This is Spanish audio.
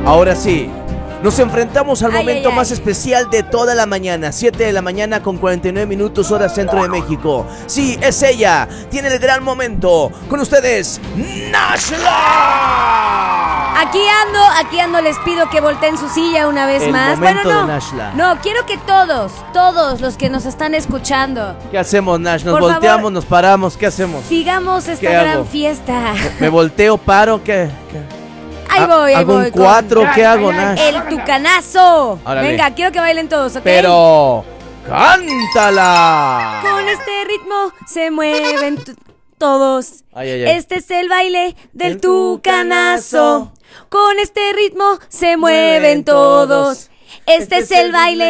Ahora sí, nos enfrentamos al momento ay. más especial de toda la mañana. 7 de la mañana con 49 minutos hora centro de México. Sí, es ella. Tiene el gran momento. Con ustedes, Nashla. Aquí ando, les pido que volteen su silla una vez El más. momento Bueno, de no, Nashla. no, quiero que todos los que nos están escuchando, ¿Qué hacemos, Nash? ¿Nos Por volteamos, favor, nos paramos? ¿Qué hacemos? sigamos esta ¿Qué gran hago? fiesta. ¿Me volteo, paro? ¿Qué? Ahí voy, ¿Hago un con 4? ¿Qué hago, Nash? el tucanazo. Órale. Venga, quiero que bailen todos, ¿ok? Pero, ¡cántala! Con este ritmo se mueven todos. Ay, ay, ay. Este es el baile del tucanazo. Con este ritmo se mueven todos. Este es el baile